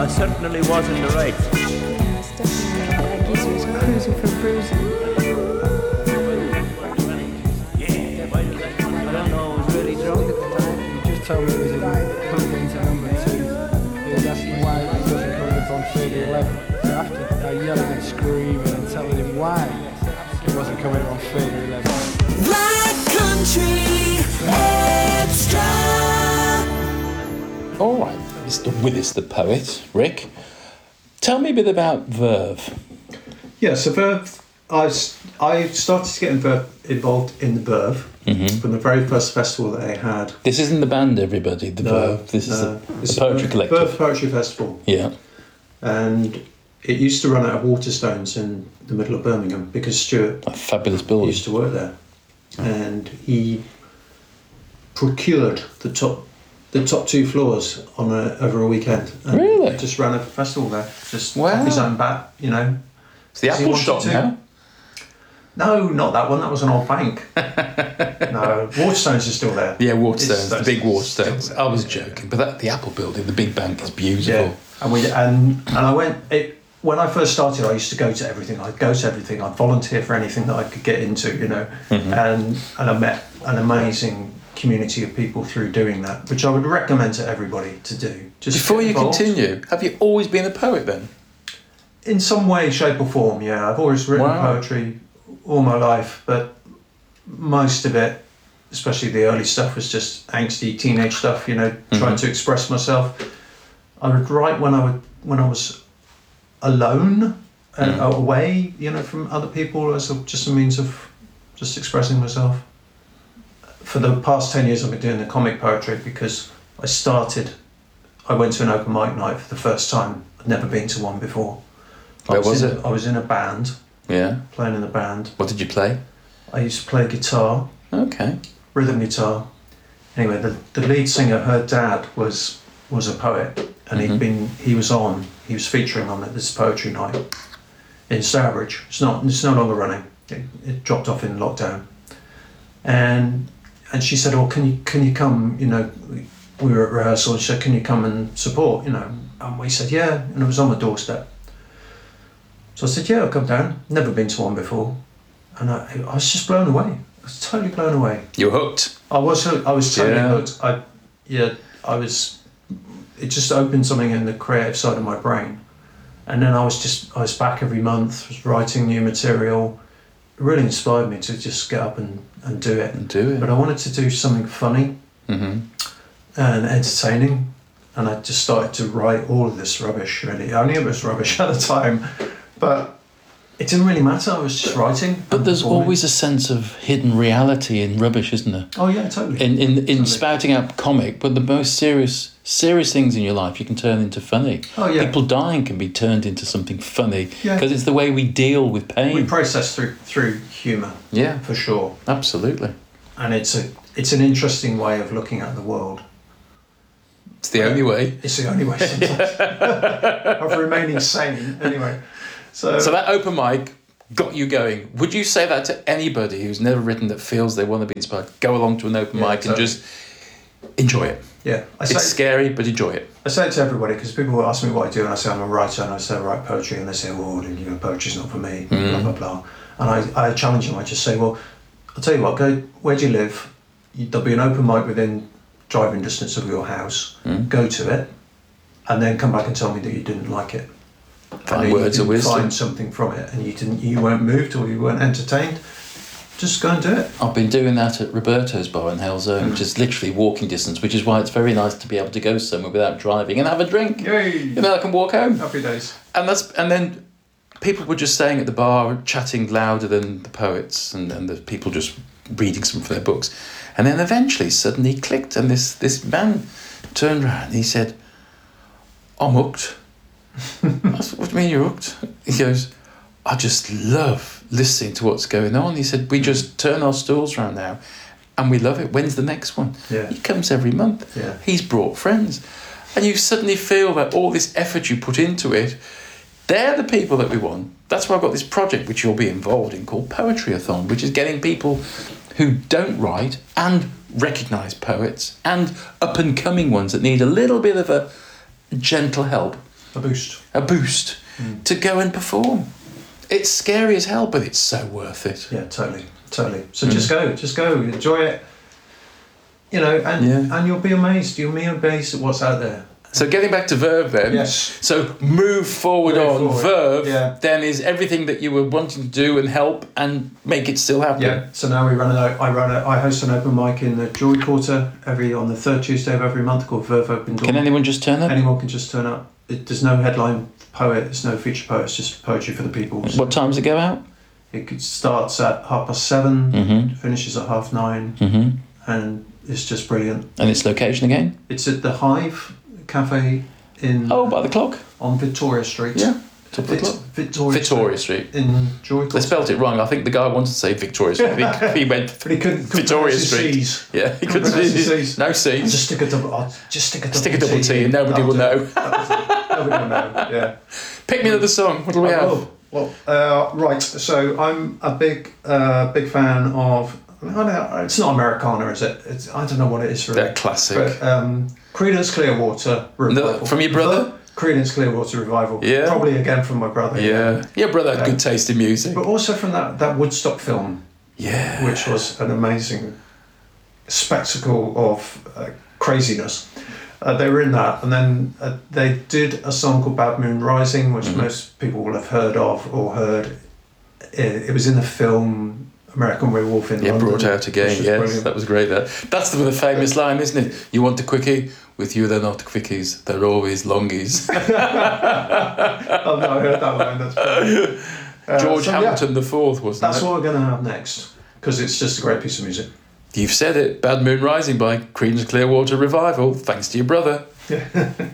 I certainly was in the right. Yeah, it's definitely like geezers cruising for bruising. Yeah, I don't know, I was really drunk at the time. He just told me it was plugged into number 2. He was asking why it wasn't coming up on 3011. So after yelling and screaming and telling him why it wasn't coming up on 3011. Black Country Extra. All right, Mr. Willis the poet, Rick. Tell me a bit about Verve. Yeah, so Verve, I started to get involved in the Verve from the very first festival that they had. This isn't the band, everybody, the Verve. This is the Poetry Collective. Verve Poetry Festival. Yeah. And it used to run out of Waterstones in the middle of Birmingham because Stuart A fabulous building. used to work there. And he procured the top 2 floors over a weekend. And Really? just ran a festival there. Just Wow. off his own bat, you know. It's the Because he Apple wanted shop to. now. No, not that one. That was an old bank. No, Waterstones is still there. Yeah, Waterstones, the big Still Waterstones. there. I was joking, but the Apple building, the big bank, is beautiful. Yeah, and I went. When I first started, I used to go to everything. I'd go to everything. I'd volunteer for anything that I could get into, you know. And I met an amazing community of people through doing that, which I would recommend to everybody to do. Just Before get you involved. continue, have you always been a poet then? In some way, shape, or form, yeah. I've always written Wow. poetry all my life, but most of it, especially the early stuff, was just angsty teenage stuff, you know, trying to express myself. I would write when I was alone and away, you know, from other people as just a means of just expressing myself. For the past 10 years, I've been doing the comic poetry because I went to an open mic night for the first time. I'd never been to one before. Where was it? I was in a band, Yeah. playing in a band. What did you play? I used to play guitar, Okay. rhythm guitar. Anyway, the lead singer, her dad was a poet, and he was featuring on this poetry night in Stourbridge. It's no longer running. It dropped off in lockdown. And she said, "Oh, can you come? You know, we were at rehearsal." She said, "Can you come and support?" You know, and we said, "Yeah," and it was on the doorstep. So I said, "Yeah, I'll come down." Never been to one before, and I was just blown away. I was totally blown away. You were hooked. I was totally Yeah. hooked. It just opened something in the creative side of my brain, and then I was back every month, was writing new material. It really inspired me to just get up and do it. And do it. But I wanted to do something funny and entertaining, and I just started to write all of this rubbish. Really, I knew it was rubbish at the time, but it didn't really matter. I was just writing. But there's always a sense of hidden reality in rubbish, isn't there? Oh yeah, totally. In Totally. spouting out comic, but the most serious things in your life you can turn into funny. Oh, yeah. People dying can be turned into something funny Yeah. because it's the way we deal with pain. We process through humour. Yeah. for sure. Absolutely. And it's an interesting way of looking at the world. It's the only way. It's the only way sometimes of remaining sane. Anyway, so So that open mic got you going. Would you say that to anybody who's never written that feels they want to be inspired? Go along to an open Yeah, mic and totally. just enjoy it. yeah, It's scary, but enjoy it. I say it to everybody because people will ask me what I do, and I say I'm a writer, and I say I write poetry, and they say, "Well, you know, poetry's not for me." Blah blah blah. And I challenge them. I just say, "Well, I'll tell you what. Go. Where do you live? There'll be an open mic within driving distance of your house. Go to it, and then come back and tell me that you didn't like it. Find And words of you wisdom. Find something from it, and you weren't moved or you weren't entertained. Just go and do it." I've been doing that at Roberto's bar in Hell Zone, which is literally walking distance, which is why it's very nice to be able to go somewhere without driving and have a drink. Yay! You know, I can walk home. Happy days. And then people were just staying at the bar, chatting louder than the poets, and the people just reading some of their books. And then eventually, suddenly he clicked, and this man turned around and he said, "I'm hooked." I said, "What do you mean you're hooked?" He goes, "I just love listening to what's going on." He said, "We just turn our stools around now and we love it. When's the next one?" Yeah. He comes every month. Yeah. He's brought friends. And you suddenly feel that all this effort you put into it, they're the people that we want. That's why I've got this project which you'll be involved in called Poetryathon, which is getting people who don't write and recognise poets and up-and-coming ones that need a little bit of a gentle help A boost. a boost to go and perform. It's scary as hell, but it's so worth it. Yeah, totally. So just go, enjoy it. You know, and you'll be amazed. You'll be amazed at what's out there. So getting back to Verve then. Yes. So move forward Move on. forward. Verve Yeah. then is everything that you were wanting to do and help and make it still happen. Yeah. So now I host an open mic in the Joy Quarter on the third Tuesday of every month called Verve Open Door. Can anyone just turn up? Anyone can just turn up. There's no headline poet. There's no feature poet. It's just poetry for the people. So What time does it go out? it starts at 7:30, Mm-hmm. finishes at 9:30, Mm-hmm. and it's just brilliant. And its location again? It's at the Hive Cafe in Oh, by the clock. on Victoria Street. Yeah. Top of the clock. Victoria Street. in Joy They Quarter. spelt it wrong. I think the guy wanted to say Victoria Street. He went But he couldn't Victoria pronounce the Street. C's. Yeah, he couldn't pronounce the see C's. no I'll C's. just stick a double. Stick a double T and nobody will know. Nobody will know. Yeah. Pick me another song. What do we have? Oh, well, right. So I'm a big fan of. I don't know, it's not Americana, is it? I don't know what it is really. That classic. But Creedence Clearwater Revival. From your brother? Creedence Clearwater Revival. Yeah. Probably again from my brother. Yeah. Your brother had good taste in music. But also from that Woodstock film, Yeah. which was an amazing spectacle of craziness. They were in that, and then they did a song called Bad Moon Rising, which most people will have heard of or heard. It was in the film American Werewolf in London. Brought out again, which was yes. brilliant. That was great. That's the famous line, isn't it? You want a quickie? With you, they're not quickies. They're always longies. Oh no, I heard that line. That's brilliant. George so, yeah, Hamilton IV, wasn't That's it? what we're going to have next, because it's just a great piece of music. You've said it. Bad Moon Rising by Creedence Clearwater Revival. Thanks to your brother.